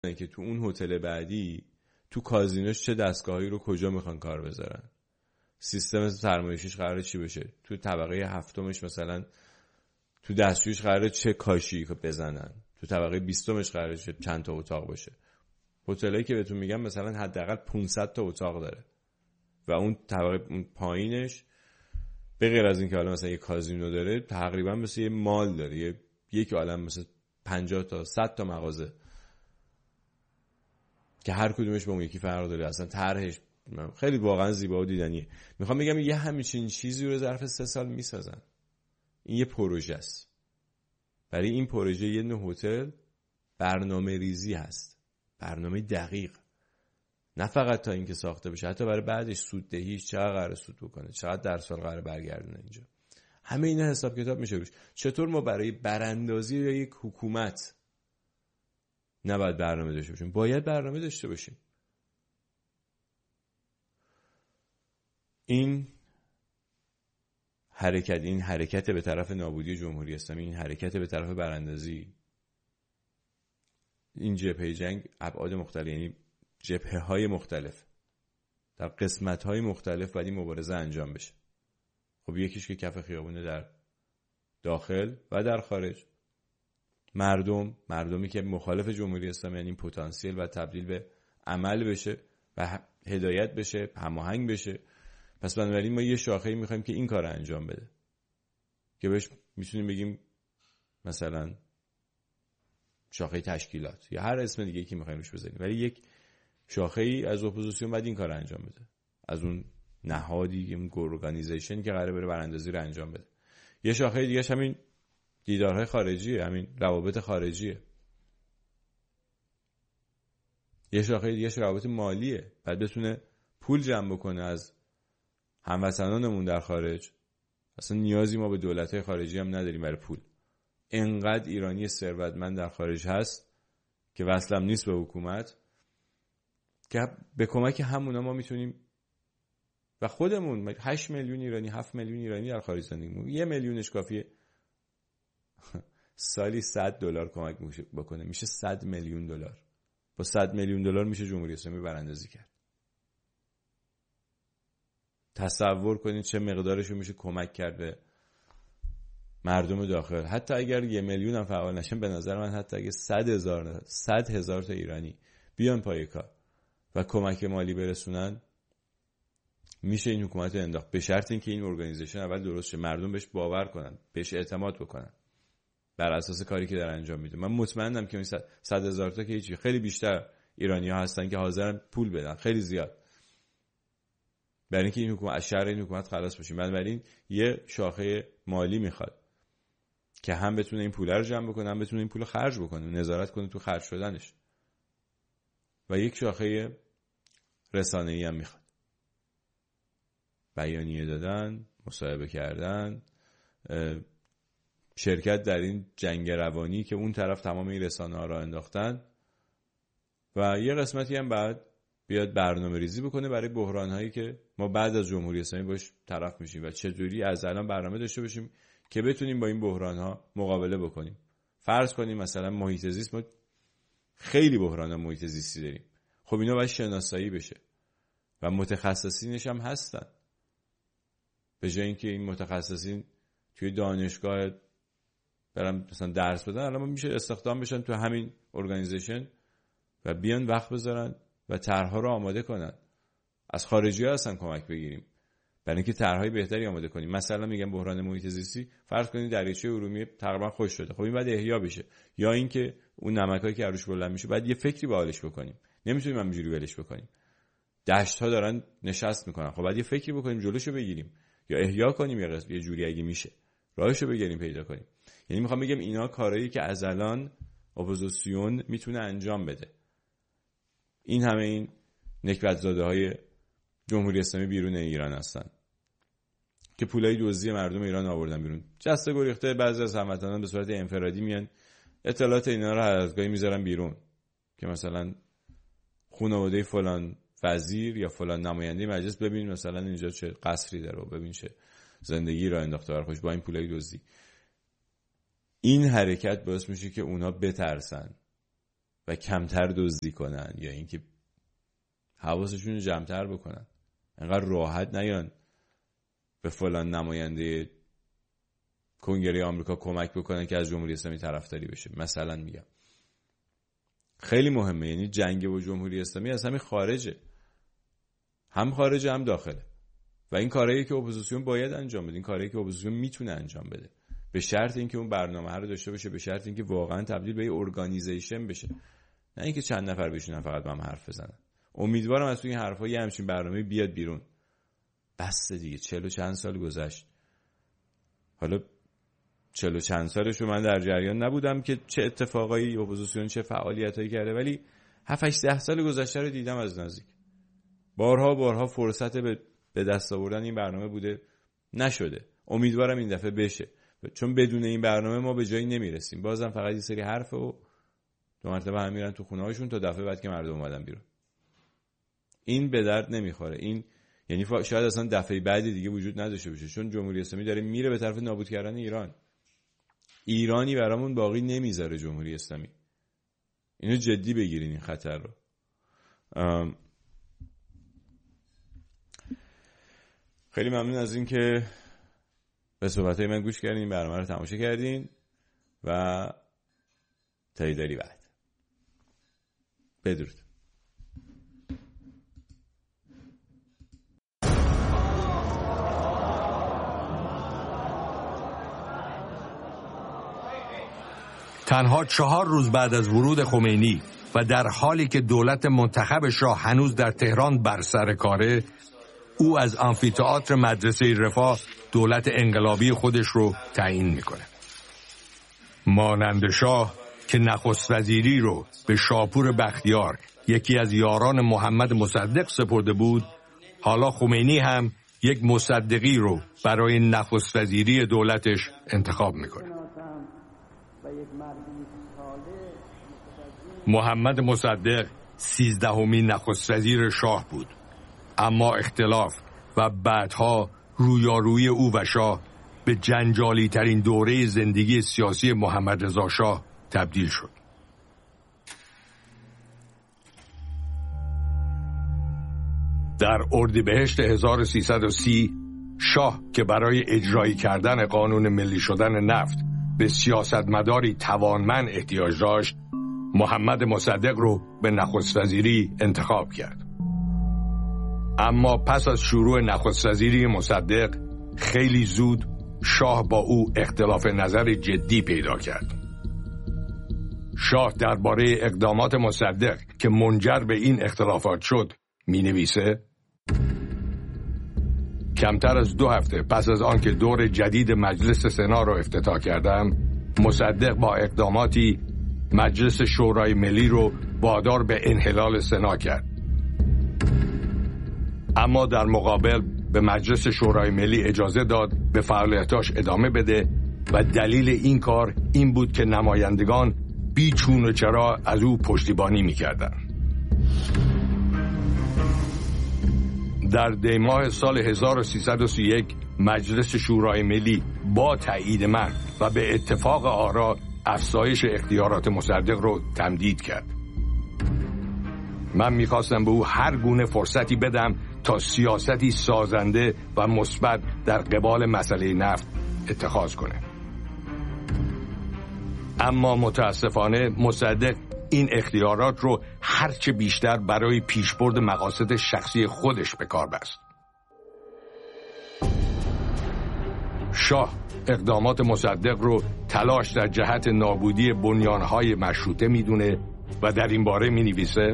که تو اون هتل بعدی تو کازینوش چه دستگاهی رو کجا میخوان کار بذارن، سیستم سرمایه‌شیش قراره چی بشه، تو طبقه هفتمش مثلا تو دستشویش قراره چه کاشی بزنن، تو طبقه 20مش قراره چند تا اتاق باشه. هتلایی که بهتون میگم مثلا حداقل 500 تا اتاق داره و اون طبقه اون پایینش به غیر از این که حالا مثلا یه کازینو داره تقریبا مثل یه مال داره، یک عالم مثل 50 تا 100 تا مغازه که هر کدومش با اون یکی فرق داره. اصلا طرحش خیلی واقعا زیبا و دیدنیه. میخوام بگم یه همچین چیزی رو ظرف 3 سال میسازن. این یه پروژه است. برای این پروژه یه نوع هتل برنامه ریزی هست، برنامه دقیق، نه فقط تا اینکه ساخته بشه، حتی برای بعدش سوددهیش چقدر قراره سود بکنه، چقدر در سال قراره برگردونه اینجا. همه اینا حساب کتاب میشه روش. چطور ما برای براندازی یک حکومت نباید برنامه داشته باشیم؟ باید برنامه داشته باشیم. این حرکت به طرف نابودی جمهوری اسلامی، این حرکت به طرف براندازی، این جبهه جنگ ابعاد مختلف، یعنی جبهه‌های مختلف در قسمت‌های مختلف باید این مبارزه انجام بشه. خب یکیش که کف خیابونه در داخل و در خارج، مردمی که مخالف جمهوری اسلامی، یعنی این پتانسیل و تبدیل به عمل بشه و هدایت بشه، هماهنگ بشه. پس بنابراین ما یه شاخه‌ای می‌خوایم که این کار انجام بده که بهش میتونیم بگیم مثلا شاخه تشکیلات یا هر اسم دیگه‌ای که می‌خوایم روش بزنیم، ولی یک شاخه‌ای از اپوزیسیون باید این کار انجام بده، از اون نهادی، اون ارگانیزیشنی که قراره بره براندازی رو انجام بده. یه شاخه دیگه همین دیدارهای خارجیه، همین روابط خارجیه. یه شاخه دیگه روابط مالیه، بعد بتونه پول جمع بکنه از هموطنانمون در خارج. اصلا نیازی ما به دولت‌های خارجی هم نداریم برای پول. انقدر ایرانی ثروتمند در خارج هست که وصلم نیست به حکومت، که به کمک همونا ما میتونیم و خودمون 8 میلیون ایرانی، 7 میلیون ایرانی در خارج زندگی می‌کنیم. 1 میلیونش کافیه سالی $100 کمک بکنه، میشه $100 میلیون. با $100 میلیون میشه جمهوری اسلامی براندازی کرد. تصور کنید چه مقدارشو میشه کمک کرد به مردم داخل. حتی اگر 1 میلیون هم فعال نشن، به نظر من حتی اگه 100,000 تا ایرانی بیان پای کار و کمک مالی برسونن، میشه این حکومت رو انداخت، به شرط اینکه این ارگانیزیشن اول درست شه، مردم بهش باور کنن، بهش اعتماد بکنن بر اساس کاری که داره انجام میده. من مطمئنم که این 100,000 تا که هیچی، خیلی بیشتر ایرانی‌ها هستن که حاضرن پول بدن، خیلی زیاد، برای اینکه این حکومت از شر این حکومت خلاص بشیم. بنابراین یه شاخه مالی میخواد که هم بتونه این پول رو جمع بکنه، هم بتونه این پول رو خرج بکنه، نظارت کنه تو خرج شدنش. و یک شاخه رسانه‌ای هم میخواد، بیانیه دادن، مصاحبه کردن، شرکت در این جنگ روانی که اون طرف تمام این رسانه‌ها را انداختن. و یه قسمتی هم بعد بیاد برنامه ریزی بکنه برای بحران‌هایی که ما بعد از جمهوری اسلامی باش طرف میشیم و چجوری از الان برنامه داشته باشیم که بتونیم با این بحران‌ها مقابله بکنیم. فرض کنیم مثلا محیط زیست، ما خیلی بحران محیط زیستی داریم. خب اینا باید شناسایی بشه و متخصصینش هم هستن. به جای اینکه این متخصصین توی دانشگاه برام مثلا درس بدن، الان میشه استخدام بشن تو همین ارگانیزیشن و بیان وقت بذارن و طرح‌ها رو آماده کنن. از خارجی‌ها اصلا کمک بگیریم برای اینکه طرح‌های بهتری آماده کنیم. مثلا میگم بحران محیط زیستی، فرض کنید دریاچه ارومیه تقریبا خشک شده، خب این بعد احیا بشه، یا اینکه اون نمکایی که روش بلند میشه بعد یه فکری باهاش بکنیم. نمیتونیم همینجوری ولش بکنیم. دشت‌ها دارن نشست میکنن، خب بعد یه فکری بکنیم جلوشو بگیریم یا احیا کنیم، یا یه جوری اگه میشه راهشو بگیریم پیدا کنیم. یعنی میخوام بگم اینا کارهایی که از الان اپوزیسیون میتونه انجام بده. این همه این نکبت‌زاده‌های جمهوری اسلامی بیرون ایران هستن که پولای دزدی مردم ایران آوردن بیرون. جسته گریخته بعضی از هموطنان به صورت انفرادی میان اطلاعات اینا رو هر از گاهی میذارن بیرون که مثلا خانواده فلان وزیر یا فلان نماینده مجلس ببین مثلا اینجا چه قصری داره و ببین چه زندگی را انداخته برای خودش با این پولای دزدی. این حرکت باعث میشه که اونا بترسن و کمتر دزدی کنن یا اینکه حواسشون رو جمع‌تر بکنن. انقدر راحت نیان به فلان نماینده کنگره آمریکا کمک بکنن که از جمهوری اسلامی طرفداری بشه. مثلا میگم خیلی مهمه، یعنی جنگ با جمهوری اسلامی از همین خارجه، هم خارجه هم داخله و این کارهایی که اپوزیسیون باید انجام بده، این کارهایی که اپوزیسیون میتونه انجام بده، به شرط اینکه اون برنامه رو داشته باشه، به شرط اینکه واقعا تبدیل به یه ارگانیزیشن بشه، نه اینکه چند نفر بشینن فقط با هم حرف بزنن. امیدوارم از توی این حرفا یه همچین برنامه بیاد بیرون. بس دیگه 40 و چند سال گذشت. حالا 40 و چند سالشو من در جریان نبودم که چه اتفاقایی اپوزیسیون چه فعالیتایی کرده، ولی 7-8 سال گذشته رو دیدم از نزدیک. بارها فرصت به دست آوردن این برنامه بوده، نشده. امیدوارم این دفعه بشه، چون بدون این برنامه ما به جایی نمیرسیم. بازم فقط یه سری حرف و 2 مرتبه هم میرن تو خونه هاشون تا دفعه بعد که مردم اومدن بیرون. این به درد نمیخوره. این یعنی شاید اصلا دفعه بعدی دیگه وجود نداشته باشه، چون جمهوری اسلامی داره میره به طرف نابود کردن ایران. ایرانی برامون باقی نمیذاره جمهوری اسلامی. اینو جدی بگیرین این خطر رو. خیلی ممنون از این که به صحبتهای من گوش کردین، برنامه رو تماشا کردین و تا ایداری بعد. بدرود. تنها 4 روز بعد از ورود خمینی و در حالی که دولت منتخبش را هنوز در تهران بر سر کاره، او از آمفی‌تئاتر مدرسه رفاه دولت انقلابی خودش رو تعیین میکنه. مانند شاه که نخست وزیری رو به شاپور بختیار، یکی از یاران محمد مصدق، سپرده بود، حالا خمینی هم یک مصدقی رو برای نخست وزیری دولتش انتخاب میکنه. محمد مصدق 13مین نخست وزیر شاه بود، اما اختلاف و بعدها رویارویی او و شاه به جنجالی ترین دوره زندگی سیاسی محمد رضا شاه تبدیل شد. در اردیبهشت 1330 شاه که برای اجرایی کردن قانون ملی شدن نفت به سیاستمداری توانمند احتیاج داشت، محمد مصدق رو به نخست وزیری انتخاب کرد. اما پس از شروع نخست وزیری مصدق خیلی زود شاه با او اختلاف نظر جدی پیدا کرد. شاه درباره اقدامات مصدق که منجر به این اختلافات شد می‌نویسه: کمتر از 2 هفته پس از آنکه دور جدید مجلس سنا را افتتاح کردم، مصدق با اقداماتی مجلس شورای ملی رو وادار به انحلال سنا کرد. اما در مقابل به مجلس شورای ملی اجازه داد به فعالیتاش ادامه بده و دلیل این کار این بود که نمایندگان بی چون و چرا از او پشتیبانی می‌کردند. در دیماه سال 1331 مجلس شورای ملی با تایید من و به اتفاق آرا افزایش اختیارات مصدق رو تمدید کرد. من می‌خواستم به او هر گونه فرصتی بدم تا سیاستی سازنده و مثبت در قبال مسئله نفت اتخاذ کنه. اما متاسفانه مصدق این اختیارات رو هرچه بیشتر برای پیشبرد مقاصد شخصی خودش به کار بست. شاه اقدامات مصدق رو تلاش در جهت نابودی بنیانهای مشروطه میدونه و در این باره مینویسه: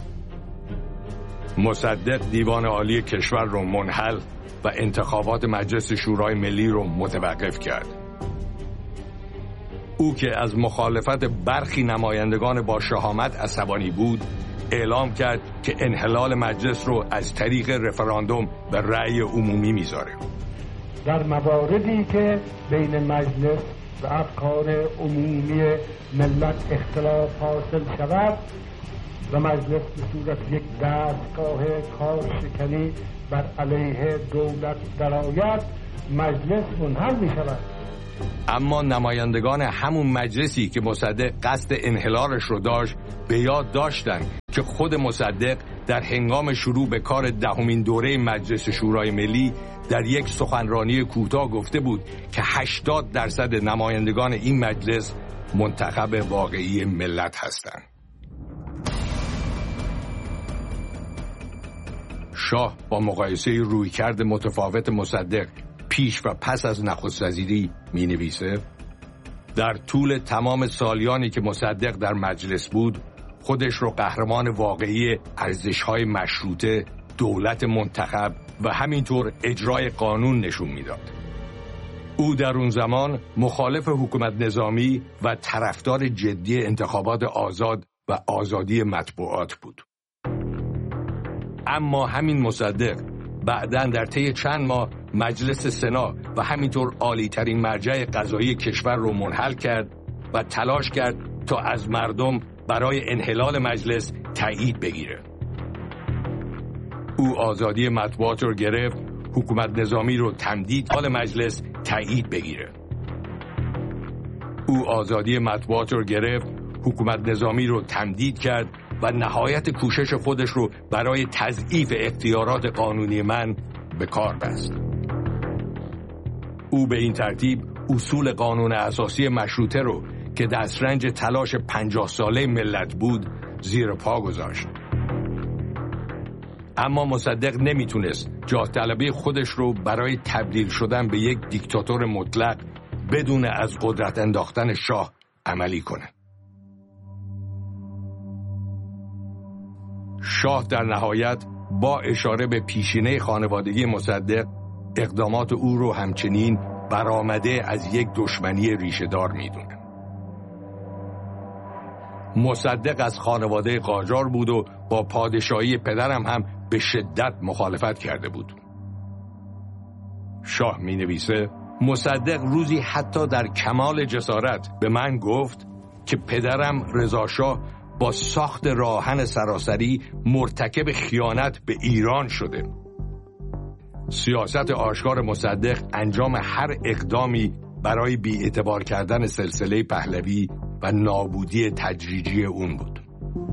مصدق دیوان عالی کشور رو منحل و انتخابات مجلس شورای ملی رو متوقف کرد. او که از مخالفت برخی نمایندگان با شهامت عصبانی بود، اعلام کرد که انحلال مجلس رو از طریق رفراندوم به رأی عمومی میذاره. در مواردی که بین مجلس و افکار عمومی ملت اختلاف حاصل شود و مجلس به صورت یک دستگاه کارشکنی بر علیه دولت درآید، مجلس منحل می شود اما نمایندگان همون مجلسی که مصدق قصد انحلالش رو داشت به یاد داشتن که خود مصدق در هنگام شروع به کار 10مین دوره مجلس شورای ملی در یک سخنرانی کوتاه گفته بود که 80% نمایندگان این مجلس منتخب واقعی ملت هستند. شاه با مقایسه رویکرد متفاوت مصدق پیش و پس از نخست وزیری می نویسه: در طول تمام سالیانی که مصدق در مجلس بود خودش رو قهرمان واقعی ارزش‌های مشروطه، دولت منتخب و همینطور اجرای قانون نشون میداد. او در اون زمان مخالف حکومت نظامی و طرفدار جدی انتخابات آزاد و آزادی مطبوعات بود. اما همین مصدق بعداً در طی چند ماه مجلس سنا و همینطور عالی‌ترین مرجع قضایی کشور رو منحل کرد و تلاش کرد تا از مردم برای انحلال مجلس تایید بگیره. او آزادی مطبوعات رو گرفت، حکومت نظامی رو تمدید حال مجلس تایید بگیره. او آزادی مطبوعات رو گرفت، حکومت نظامی رو تمدید کرد و نهایت کوشش خودش رو برای تضعیف اختیارات قانونی من به کار بست. او به این ترتیب اصول قانون اساسی مشروطه رو که دسترنج تلاش 50 ساله ملت بود زیر پا گذاشت. اما مصدق نمیتونست جاه طلبی خودش رو برای تبدیل شدن به یک دیکتاتور مطلق بدون از قدرت انداختن شاه عملی کنه. شاه در نهایت با اشاره به پیشینه خانوادگی مصدق اقدامات او رو همچنین برآمده از یک دشمنی ریشه‌دار میدونه. مصدق از خانواده قاجار بود و با پادشاهی پدرم هم به شدت مخالفت کرده بود. شاه می نویسه: مصدق روزی حتی در کمال جسارت به من گفت که پدرم رضا شاه با ساخت راهن سراسری مرتکب خیانت به ایران شده. سیاست آشکار مصدق انجام هر اقدامی برای بی‌اعتبار کردن سلسله پهلوی و نابودی تدریجی اون بود.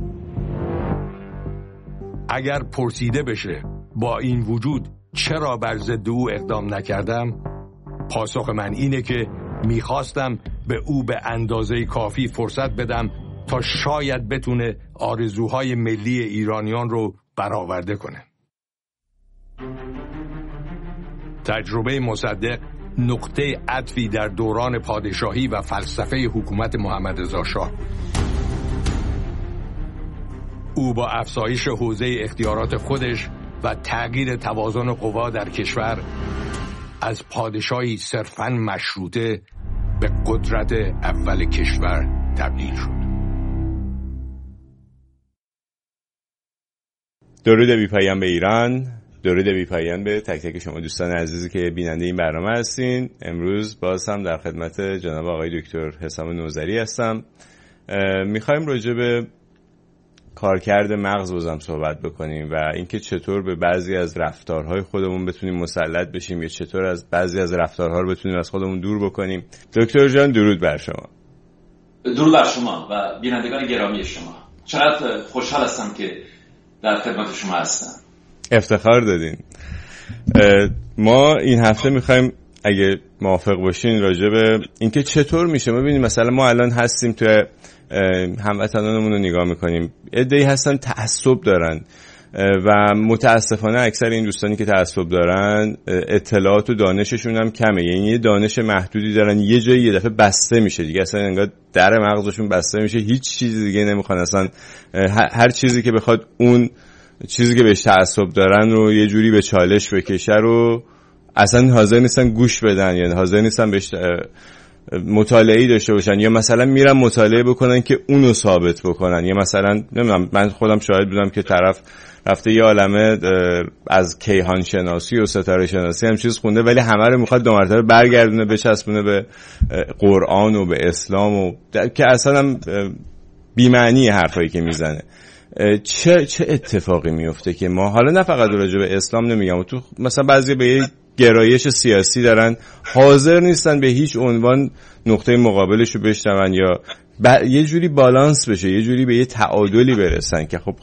اگر پرسیده بشه با این وجود چرا بر ضد او اقدام نکردم، پاسخ من اینه که میخواستم به او به اندازه کافی فرصت بدم تا شاید بتونه آرزوهای ملی ایرانیان رو برآورده کنه. تجربه مصدق نقطه عطفی در دوران پادشاهی و فلسفه حکومت محمد رضا شاه. او با افزایش حوزه اختیارات خودش و تغییر توازن قوا در کشور از پادشاهی صرفاً مشروطه به قدرت اول کشور تبدیل شد. درود بی‌پایان به ایران، درود بی‌پایان به تک تک شما دوستان عزیزی که بیننده این برنامه هستین. امروز باز هم در خدمت جناب آقای دکتر حسام نوذری هستم. میخوایم راجع به کارکرد مغز بازم صحبت بکنیم و اینکه چطور به بعضی از رفتارهای خودمون بتونیم مسلط بشیم یا چطور از بعضی از رفتارها رو بتونیم از خودمون دور بکنیم. دکتر جان درود بر شما. درود بر شما و بینندگان گرامی شما. چقدر خوشحال هستم که در خدمت شما هستم. افتخار دادین. ما این هفته میخوایم اگه موافق باشین راجع به اینکه چطور میشه. ما ببینیم مثلا ما الان هستیم تو هموطنانمون رو نگاه میکنیم، عده‌ای هستن تعصب دارن و متاسفانه اکثر این دوستانی که تعصب دارن اطلاعات و دانششون هم کمه، یعنی یه دانش محدودی دارن، یه جایی یه دفعه بسته میشه دیگه، اصلا انگار در مغزشون بسته میشه، هیچ چیز دیگه نمیخوان، اصلا هر چیزی که بخواد اون چیزی که بهش تعصب دارن رو یه جوری به چالش بکشه رو اصلا حاضر نیستن گوش بدن، یعنی حاضر نیستن بهش مطالعه‌ای داشته باشن، یا مثلا میرن مطالعه بکنن که اونو ثابت بکنن، یا مثلا نمیدونم، من خودم شاهد بودم که طرف رفته یه عالمه از کیهان شناسی و ستاره شناسی هم چیز خونده ولی همه رو میخواد دو مرتبه برگردونه بچسبونه به قرآن و به اسلام و که اصلا بی معنی حرفایی که میزنه. چه اتفاقی میفته که ما حالا نه فقط راجع به اسلام نمیگم، تو مثلا بعضی به گرایش سیاسی دارن، حاضر نیستن به هیچ عنوان نقطه مقابلش رو بشنون یا یه جوری بالانس بشه، یه جوری به یه تعادلی برسن که خب